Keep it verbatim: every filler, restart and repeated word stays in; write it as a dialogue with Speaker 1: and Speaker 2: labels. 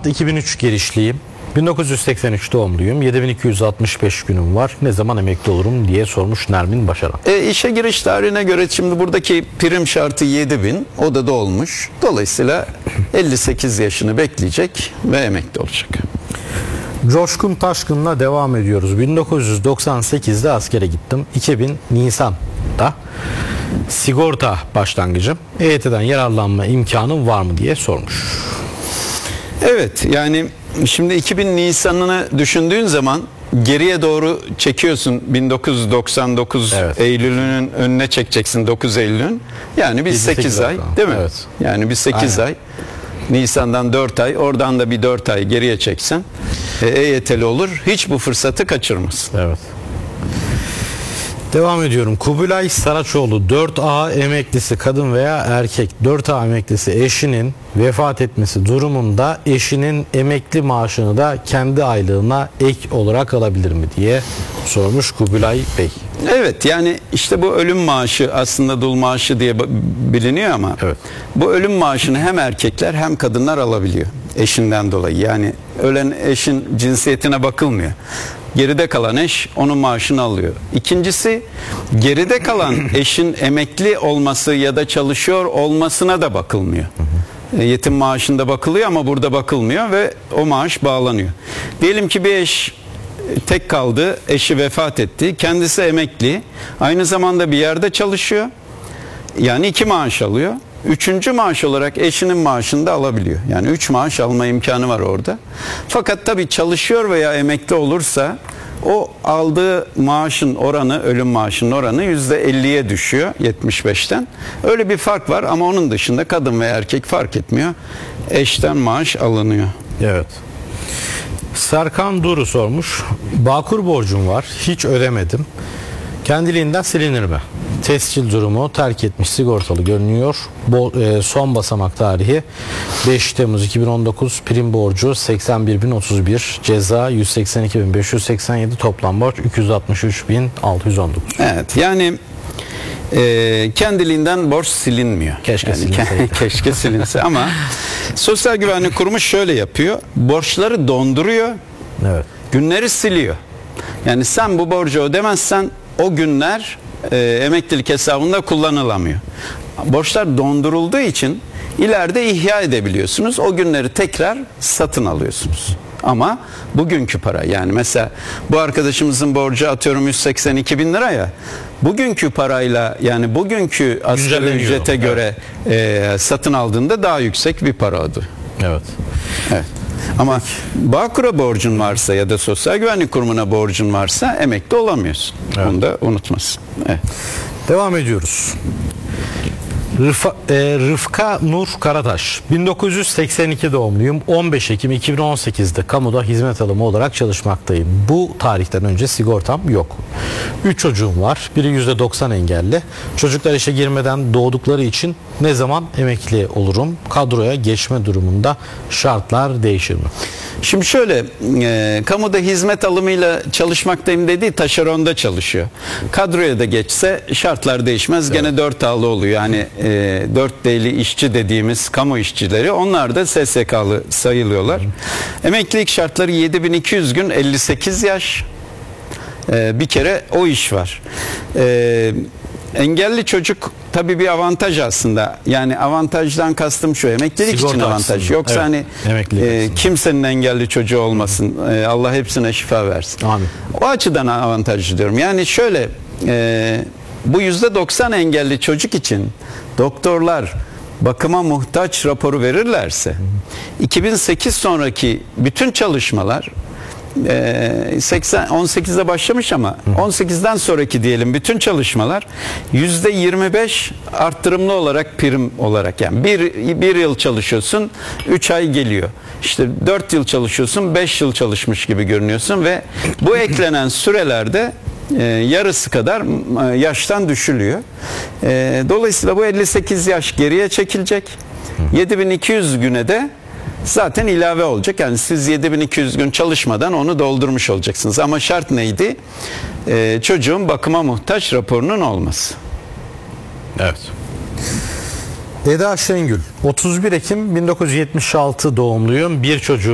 Speaker 1: Mart iki bin üç girişliyim. bin dokuz yüz seksen üç doğumluyum. yedi bin iki yüz altmış beş günüm var. Ne zaman emekli olurum diye sormuş Nermin Başaran.
Speaker 2: E, işe giriş tarihine göre şimdi buradaki prim şartı yedi bin. O da dolmuş. Dolayısıyla elli sekiz yaşını bekleyecek ve emekli olacak.
Speaker 1: Coşkun Taşkın'la devam ediyoruz. bin dokuz yüz doksan sekizde askere gittim. iki bin Nisan'da sigorta başlangıcım. E Y T'den yararlanma imkanım var mı diye sormuş.
Speaker 2: Evet, yani şimdi iki bin Nisan'ını düşündüğün zaman geriye doğru çekiyorsun. bin dokuz yüz doksan dokuz
Speaker 1: Evet.
Speaker 2: Eylül'ünün önüne çekeceksin, dokuz Eylül'ün. Yani bir sekiz ay, değil mi?
Speaker 1: Evet.
Speaker 2: Yani bir sekiz ay. Nisan'dan dört ay, oradan da bir dört ay geriye çeksen E Y T'li olur. Hiç bu fırsatı kaçırmasın.
Speaker 1: Evet. Devam ediyorum. Kubilay Saraçoğlu dört A emeklisi kadın veya erkek dört A emeklisi eşinin vefat etmesi durumunda eşinin emekli maaşını da kendi aylığına ek olarak alabilir mi diye sormuş Kubilay Bey.
Speaker 2: Evet, yani işte bu ölüm maaşı aslında dul maaşı diye biliniyor ama
Speaker 1: evet.
Speaker 2: Bu ölüm maaşını hem erkekler hem kadınlar alabiliyor eşinden dolayı. Yani ölen eşin cinsiyetine bakılmıyor. Geride kalan eş onun maaşını alıyor. İkincisi, geride kalan eşin emekli olması ya da çalışıyor olmasına da bakılmıyor. Hı hı. Yetim maaşında bakılıyor ama burada bakılmıyor ve o maaş bağlanıyor. Diyelim ki bir eş tek kaldı, eşi vefat etti, kendisi emekli, aynı zamanda bir yerde çalışıyor, yani iki maaş alıyor. Üçüncü maaş olarak eşinin maaşını da alabiliyor. Yani üç maaş alma imkanı var orada. Fakat tabii çalışıyor veya emekli olursa o aldığı maaşın oranı, ölüm maaşının oranı yüzde elliye düşüyor yetmiş beşten. Öyle bir fark var ama onun dışında kadın ve erkek fark etmiyor. Eşten maaş alınıyor.
Speaker 1: Evet. Serkan Duru sormuş. Bağkur borcum var. Hiç ödemedim. Kendiliğinden silinir mi? Tescil durumu terk etmiş sigortalı görünüyor. Bo e, son basamak tarihi beş Temmuz iki bin on dokuz, prim borcu seksen bir bin otuz bir, ceza yüz seksen iki bin beş yüz seksen yedi, toplam borç iki yüz altmış üç bin altı yüz on dokuz.
Speaker 2: Evet, yani e, kendiliğinden borç silinmiyor.
Speaker 1: Keşke
Speaker 2: yani,
Speaker 1: silinseydi.
Speaker 2: Keşke silinse ama Sosyal Güvenlik Kurumu şöyle yapıyor. Borçları donduruyor.
Speaker 1: Evet.
Speaker 2: Günleri siliyor. Yani sen bu borcu ödemezsen o günler e, emeklilik hesabında kullanılamıyor. Borçlar dondurulduğu için ileride ihya edebiliyorsunuz. O günleri tekrar satın alıyorsunuz. Ama bugünkü para, yani mesela bu arkadaşımızın borcu atıyorum yüz seksen iki bin lira ya, bugünkü parayla, yani bugünkü asgari ücrete göre evet. e, satın aldığında daha yüksek bir para adı.
Speaker 1: Evet.
Speaker 2: Evet. Ama Bağkur'a borcun varsa ya da Sosyal Güvenlik Kurumu'na borcun varsa emekli olamıyorsun. Evet. Onu da unutmasın. Evet.
Speaker 1: Devam ediyoruz. Rıfa, e, Rıfka Nur Karataş, bin dokuz yüz seksen iki doğumluyum. on beş Ekim iki bin on sekizde kamuda hizmet alımı olarak çalışmaktayım. Bu tarihten önce sigortam yok. üç çocuğum var. Biri yüzde doksan engelli. Çocuklar işe girmeden doğdukları için ne zaman emekli olurum? Kadroya geçme durumunda şartlar değişir mi?
Speaker 2: Şimdi şöyle, e, kamuda hizmet alımıyla çalışmaktayım dediği taşeronda çalışıyor. Kadroya da geçse şartlar değişmez. Evet. Gene dört A'lı oluyor. Yani e, dört D'li işçi dediğimiz kamu işçileri, onlar da S S K'lı sayılıyorlar. Hı. Emeklilik şartları yedi bin iki yüz gün, elli sekiz yaş. E, bir kere o iş var. E, engelli çocuk tabii bir avantaj aslında. Yani avantajdan kastım şu: emeklilik sigorta için avantaj. Aslında. Yoksa evet, hani e, kimsenin engelli çocuğu olmasın. E, Allah hepsine şifa versin. Amin. O açıdan avantajlı diyorum. Yani şöyle, e, bu yüzde doksan engelli çocuk için doktorlar bakıma muhtaç raporu verirlerse, iki bin sekiz sonraki bütün çalışmalar, seksen on sekizde başlamış ama on sekizden sonraki diyelim bütün çalışmalar yüzde yirmi beş arttırımlı olarak, prim olarak, yani bir, bir yıl çalışıyorsun, üç ay geliyor. İşte dört yıl çalışıyorsun, beş yıl çalışmış gibi görünüyorsun ve bu eklenen sürelerde e, yarısı kadar e, yaştan düşülüyor. E, dolayısıyla bu elli sekiz yaş geriye çekilecek. yedi bin iki yüz güne de zaten ilave olacak. Yani siz yedi bin iki yüz gün çalışmadan onu doldurmuş olacaksınız. Ama şart neydi? Ee, çocuğun bakıma muhtaç raporunun olması.
Speaker 1: Evet. Eda Şengül, otuz bir Ekim bin dokuz yüz yetmiş altı doğumluyum. Bir çocuğum